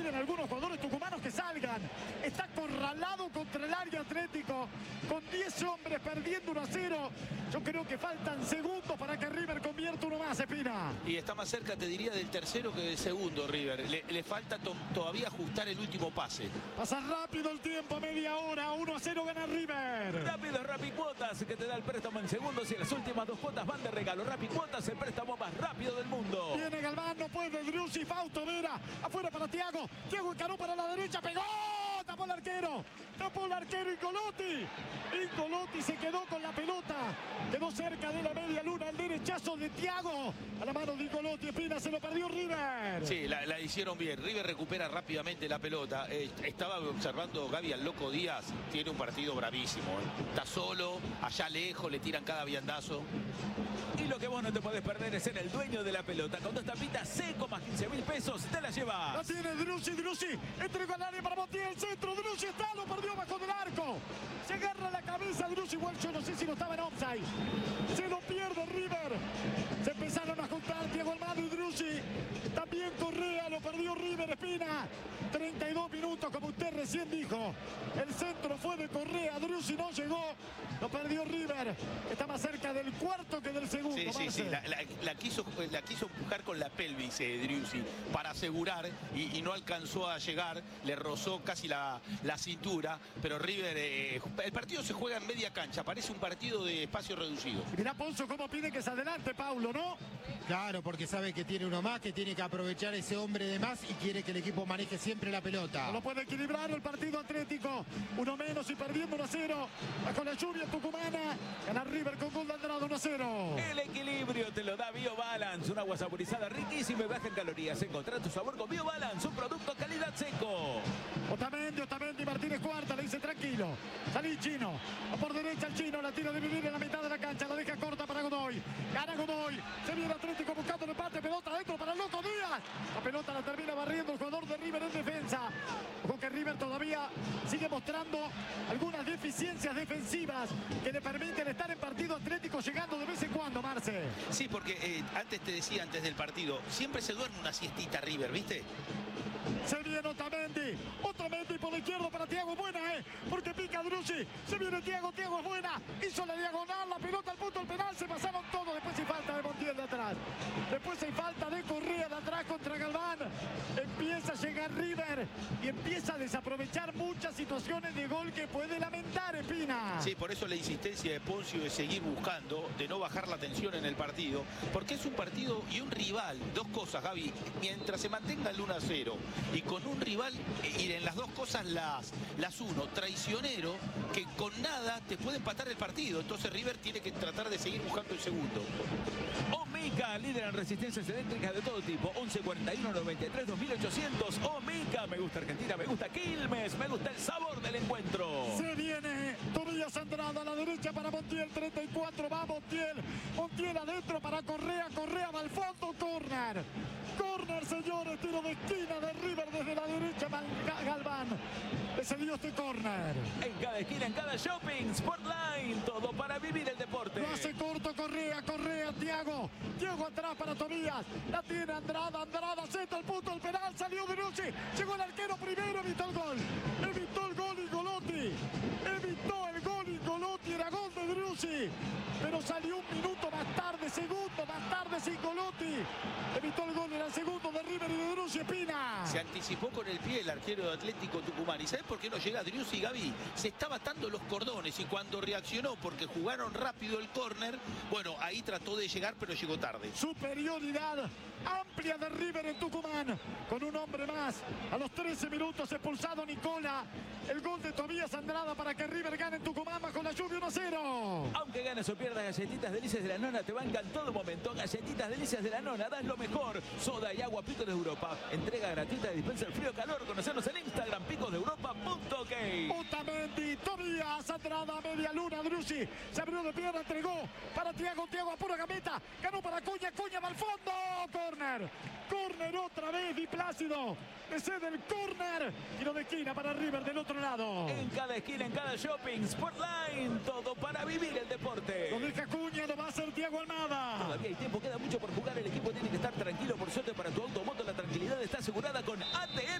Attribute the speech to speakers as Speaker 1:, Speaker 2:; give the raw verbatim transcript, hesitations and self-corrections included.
Speaker 1: piden algunos jugadores tucumanos que salgan. Está acorralado contra el área Atlético, con diez hombres perdiendo uno a cero. Yo creo que faltan segundos para que River convierta uno más, Espina.
Speaker 2: Y está más cerca, te diría, del tercero que del segundo, River. Le, le falta to todavía ajustar el último pase.
Speaker 1: Pasa rápido el tiempo, media hora, uno a cero gana River.
Speaker 3: Rápido, Rapicuotas, que te da el préstamo en segundos y las últimas dos cuotas van de regalo. Rapicuotas, el préstamo más rápido del mundo.
Speaker 1: Viene Galván, no puede, Driussi, Fausto Vera, afuera para Thiago. Thiago encaró para la derecha, pegó, tapó el arquero. Tapó el arquero Incolotti. Incolotti se quedó con la pelota. Quedó cerca de la media luna el derechazo de Thiago. A la mano de Incolotti, Espina, se lo perdió River.
Speaker 2: Sí, la, la hicieron bien. River recupera rápidamente la pelota. Eh, estaba observando Gaby al Loco Díaz. Tiene un partido bravísimo. Eh. Está solo, allá lejos, le tiran cada viandazo.
Speaker 3: Y lo que vos no te podés perder es ser el dueño de la pelota. Con dos tapitas seco más quince mil pesos, te la llevas.
Speaker 1: La tiene Driussi, Driussi. Entregó al área para Montiel, el centro. Driussi está, lo perdió bajo del arco. Se agarra la cabeza Driussi, igual yo no sé si no estaba en offside. Se lo pierde River. Se empezaron a juntar Thiago Almada y Driussi. También Correa, lo perdió River, Espina. treinta y dos minutos, como usted recién dijo. El centro fue de Correa, Driussi no llegó. Lo perdió River. Está más cerca del cuarto que del segundo.
Speaker 2: Sí, sí, sí. La, la, la, quiso, la quiso empujar con la pelvis, eh, Driussi, para asegurar y, y no alcanzó a llegar. Le rozó casi la, la cintura. Pero River, eh, el partido se juega en media cancha. Parece un partido de espacio reducido.
Speaker 1: Mirá Ponzo cómo pide que se adelante, Paulo, ¿no?
Speaker 4: Claro, porque sabe que tiene uno más, que tiene que aprovechar ese hombre de más y quiere que el equipo maneje siempre la pelota.
Speaker 1: No lo puede equilibrar el partido Atlético. Uno menos y perdiendo uno a cero. Bajo la lluvia tucumana. Gana River con gol de Andrade uno a cero.
Speaker 3: El equilibrio te lo da BioBalance. Un agua saborizada riquísima y baja en calorías. Encontrá tu sabor con BioBalance. Un producto calidad seco.
Speaker 1: Otamendi, Otamendi, Martínez Cuarta. Le dice tranquilo. Salí Chino. Por derecha el Chino. La tira de dividir en la mitad de la cancha. La deja corta para Godoy. Gana Godoy. Se viene Atlético buscando el empate. Pelota adentro para el Loco Díaz. La pelota la termina barriendo el jugador de River en defensa. Ojo que River todavía sigue mostrando algunas deficiencias defensivas que le permiten estar en partido Atlético llegando de vez en cuando, Marce.
Speaker 2: Sí, porque eh, antes te decía, antes del partido, siempre se duerme una siestita River, ¿viste?
Speaker 1: Se viene Otamendi. Otamendi por la izquierda para Thiago. Buena, ¿eh? Porque pica Driussi. Se viene Thiago. Thiago es buena. Hizo la diagonal. La pelota al punto del penal. Se pasaron todos. Después hay falta de Montiel de atrás. Después hay falta de Correa de atrás contra Galván. Empieza a llegar River. Y empieza a desaprovechar muchas situaciones de gol que puede lamentar, Espina.
Speaker 2: Sí, por eso la insistencia de Poncio de seguir buscando, de no bajar la tensión en el partido. Porque es un partido y un rival. Dos cosas, Gaby. Mientras se mantenga el uno a cero. Y con un rival, y en las dos cosas las, las uno, traicionero, que con nada te puede empatar el partido. Entonces River tiene que tratar de seguir buscando el segundo.
Speaker 3: Omica, líder en resistencias eléctricas de todo tipo. once cuarenta y uno noventa y tres dos mil ochocientos. Omica, me gusta Argentina, me gusta Quilmes, me gusta el sabor del encuentro.
Speaker 1: Se viene Tobías Andrade a la derecha para Montiel, treinta y cuatro, va Montiel. Montiel adentro para Correa, Correa va al fondo, córner. Córner, señores, tiro de esquina de River desde la derecha, Galván. Le cedió este córner.
Speaker 3: En cada esquina, en cada shopping, Sportline, todo para vivir el deporte.
Speaker 1: Lo hace corto Correa, Correa, Thiago. Thiago atrás para Tobías. La tiene Andrade, Andrade, acepta el punto, el penal, salió Driussi. Llegó el arquero primero, evitó el gol. Evitó el gol Incolotti. Evitó el gol Incolotti, era gol de Driussi. Pero salió un minuto más tarde, segundo más tarde Incolotti. Evitó el gol en el segundo de River y de Driussi, Espina.
Speaker 2: Se anticipó con el pie el arquero de Atlético Tucumán. ¿Y sabes por qué no llega Driussi, Gaby? Se estaba atando los cordones y cuando reaccionó porque jugaron rápido el córner, bueno, ahí trató de llegar pero llegó tarde.
Speaker 1: Superioridad amplia de River en Tucumán. Con un hombre más. A los trece minutos expulsado Nicola. El gol de Tobías Andrade para que River gane en Tucumán bajo la lluvia uno a cero.
Speaker 3: Aunque ganes o pierdas, Galletitas Delicias de la Nona te bancan todo momento. Galletitas Delicias de la Nona, das lo mejor. Soda y agua Picos de Europa. Entrega gratuita de dispensa del frío calor. Conocernos en Instagram, picos de europa punto ok.
Speaker 1: Otamendi, Tobías Andrade, media luna, Driussi. Se abrió de pierna, entregó para Thiago. Thiago a pura gambeta. Ganó para Cuña, Cuña va al fondo. Córner. Córner otra vez, Di Plácido. Le cede el córner. Tiro de esquina para River del otro lado.
Speaker 3: En cada esquina, en cada shopping, Sportline, todo para vivir el deporte.
Speaker 1: Lo deja Cuña, lo va a hacer Thiago Almada.
Speaker 3: Todavía hay tiempo, queda mucho por jugar. El equipo tiene que estar tranquilo. Por suerte para tu auto o moto, la tranquilidad está asegurada con A T M.